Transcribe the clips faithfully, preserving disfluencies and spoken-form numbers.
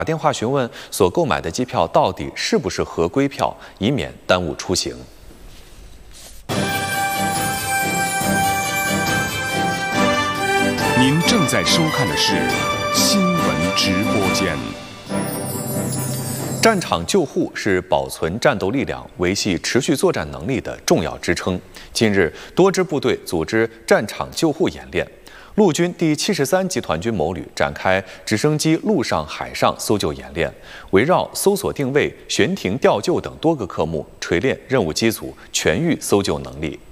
打电话询问所购买的机票到底是不是合规票，以免耽误出行。 您正在收看的是新闻直播间。 战场救护是保存战斗力量、维系持续作战能力的重要支撑。近日，多支部队组织战场救护演练。陆军第七十三集团军某旅展开直升机陆上、海上搜救演练，围绕搜索定位、悬停吊救等多个科目，锤炼任务机组全域搜救能力。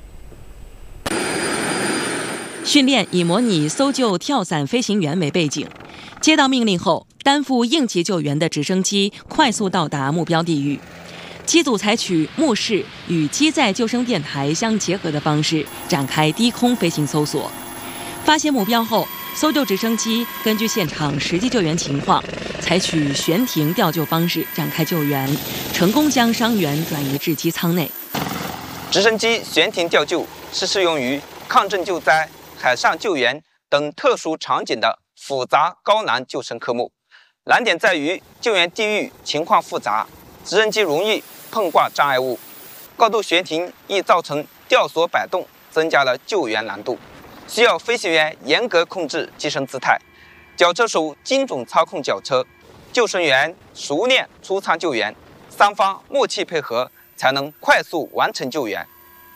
训练以模拟搜救跳伞飞行员为背景，接到命令后，担负应急救援的直升机快速到达目标地域。机组采取目视与机载救生电台相结合的方式，展开低空飞行搜索。发现目标后，搜救直升机根据现场实际救援情况，采取悬停吊救方式展开救援，成功将伤员转移至机舱内。 直升机悬停吊救是适用于抗震救灾、海上救援等特殊场景的复杂高难救生科目。难点在于救援地域情况复杂，直升机容易碰挂障碍物，高度悬停易造成吊索摆动，增加了救援难度。需要飞行员严格控制机身姿态，绞车手精准操控绞车，救生员熟练出舱救援，三方默契配合，才能快速完成救援。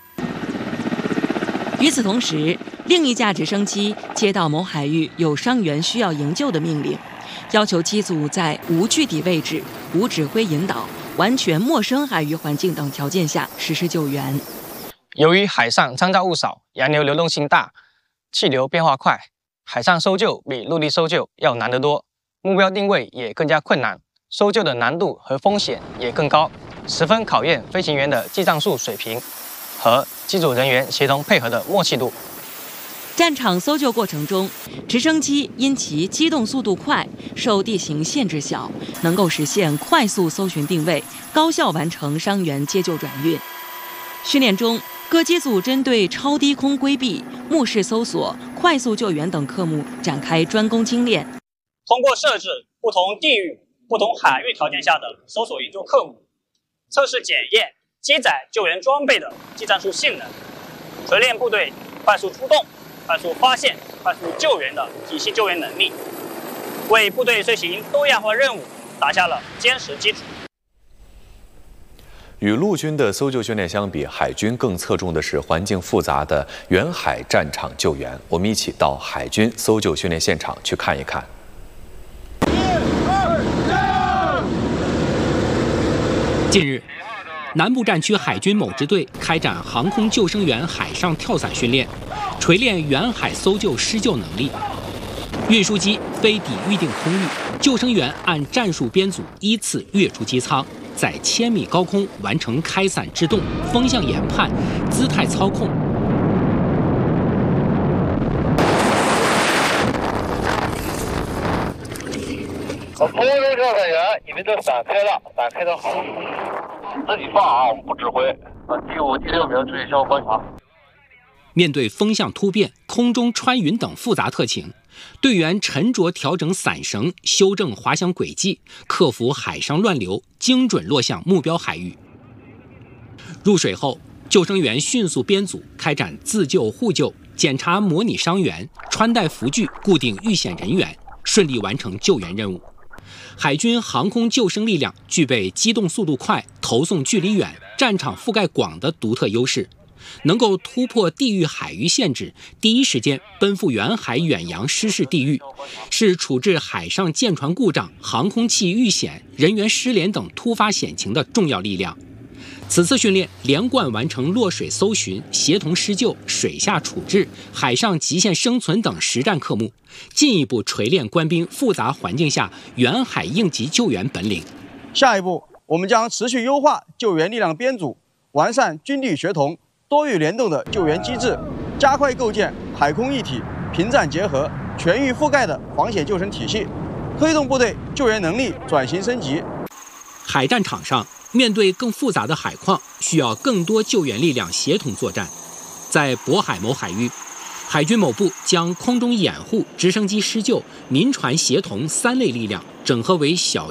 与此同时，另一架直升机接到某海域有伤员需要营救的命令，要求机组在无据地位置、无指挥引导、完全陌生海域环境等条件下实施救援。 由于海上参照物少，洋流流动性大，气流变化快，海上搜救比陆地搜救要难得多，目标定位也更加困难，搜救的难度和风险也更高，十分考验飞行员的技战术水平和机组人员协同配合的默契度。 战场搜救过程中，直升机因其机动速度快，受地形限制小，能够实现快速搜寻定位，高效完成伤员接救转运。训练中，各机组针对超低空规避、目视搜索、快速救援等科目展开专攻精练。 通过设置不同地域、不同海域条件下的搜索营救科目，测试检验机载救援装备的技战术性能，锤炼部队快速出动、快速发现、快速救援的体系救援能力，为部队遂行多样化任务打下了坚实基础。 与陆军的搜救训练相比，海军更侧重的是环境复杂的远海战场救援。我们一起到海军搜救训练现场去看一看。 近日，南部战区海军某支队开展航空救生员海上跳伞训练，锤炼远海搜救施救能力。运输机飞抵预定空域，救生员按战术编组依次跃出机舱，在千米高空完成开伞制动、风向研判、姿态操控。 我空中跳伞员，你们的伞开了，伞开得好，自己放啊，我们不指挥。啊，第五、第六名注意相互观察。 面对风向突变、空中穿云等复杂特情，队员沉着调整伞绳，修正滑翔轨迹，克服海上乱流，精准落向目标海域。入水后，救生员迅速编组开展自救互救，检查模拟伤员，穿戴浮具固定遇险人员，顺利完成救援任务。海军航空救生力量具备机动速度快、投送距离远、战场覆盖广的独特优势，能够突破地域海域限制，第一时间奔赴远海远洋失事地域，是处置海上舰船故障、航空器遇险、人员失联等突发险情的重要力量。此次训练连贯完成落水搜寻、协同施救、水下处置、海上极限生存等实战科目，进一步锤炼官兵复杂环境下远海应急救援本领。 下一步，我们将持续优化救援力量编组，完善军地协同、多域联动的救援机制，加快构建海空一体、平战结合、全域覆盖的防险救生体系，推动部队救援能力转型升级。 海战场上，面对更复杂的海况，需要更多救援力量协同作战。在渤海某海域，海军某部将空中掩护、直升机施救、民船协同三类力量整合为小